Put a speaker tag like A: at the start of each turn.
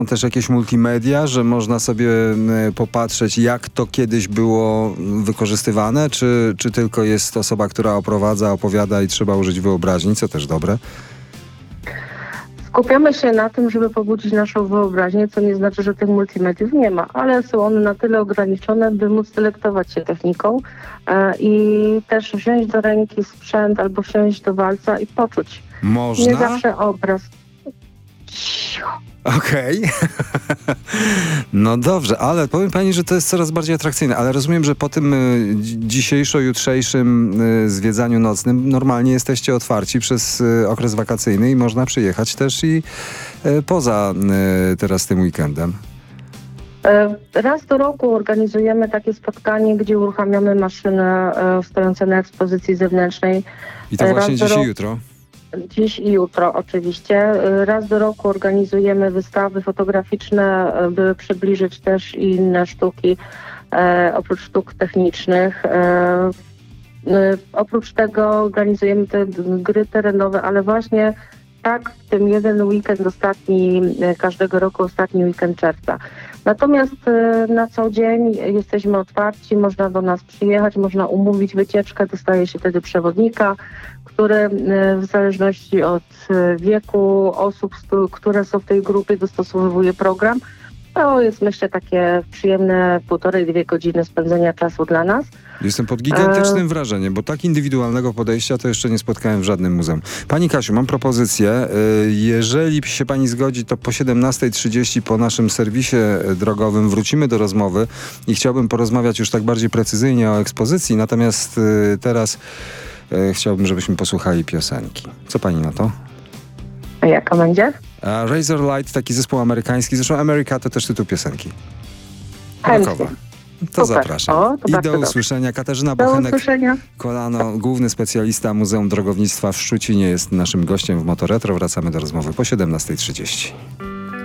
A: Są też jakieś multimedia, że można sobie popatrzeć, jak to kiedyś było wykorzystywane, czy tylko jest osoba, która oprowadza, opowiada i trzeba użyć wyobraźni, co też dobre?
B: Skupiamy się na tym, żeby pobudzić naszą wyobraźnię, co nie znaczy, że tych multimediów nie ma, ale są one na tyle ograniczone, by móc delektować się techniką i też wziąć do ręki sprzęt albo wsiąść do walca i poczuć.
A: Można?
B: Nie zawsze obraz. Cicho.
A: Okej. No dobrze, ale powiem pani, że to jest coraz bardziej atrakcyjne, ale rozumiem, że po tym dzisiejszo-jutrzejszym zwiedzaniu nocnym normalnie jesteście otwarci przez okres wakacyjny i można przyjechać też i poza teraz tym weekendem.
B: Raz do roku organizujemy takie spotkanie, gdzie uruchamiamy maszyny stojące na ekspozycji zewnętrznej.
A: I to właśnie dziś i jutro.
B: Dziś i jutro oczywiście. Raz do roku organizujemy wystawy fotograficzne, by przybliżyć też inne sztuki, oprócz sztuk technicznych. Oprócz tego organizujemy te gry terenowe, ale właśnie tak w tym jeden weekend ostatni, każdego roku ostatni weekend czerwca. Natomiast na co dzień jesteśmy otwarci, można do nas przyjechać, można umówić wycieczkę, dostaje się wtedy przewodnika, który w zależności od wieku osób, które są w tej grupie, dostosowuje program. To jest, myślę, takie przyjemne 1,5–2 godziny spędzenia czasu dla nas.
A: Jestem pod gigantycznym wrażeniem, bo tak indywidualnego podejścia to jeszcze nie spotkałem w żadnym muzeum. Pani Kasiu, mam propozycję. Jeżeli się pani zgodzi, to po 17:30 po naszym serwisie drogowym wrócimy do rozmowy i chciałbym porozmawiać już tak bardziej precyzyjnie o ekspozycji, natomiast teraz chciałbym, żebyśmy posłuchali piosenki. Co pani na to?
B: A jaka będzie?
A: Razor Light, taki zespół amerykański. Zresztą Ameryka to też tytuł piosenki.
B: Chętnie.
A: Rokowa. To
B: Super.
A: zapraszam.
B: O, to
A: I
B: bardzo
A: do
B: dobrze.
A: usłyszenia. Katarzyna
B: Do
A: Bochenek,
B: usłyszenia.
A: Kolano, główny specjalista Muzeum Drogownictwa w Szczucinie, jest naszym gościem w Motoretro. Wracamy do rozmowy po 17:30.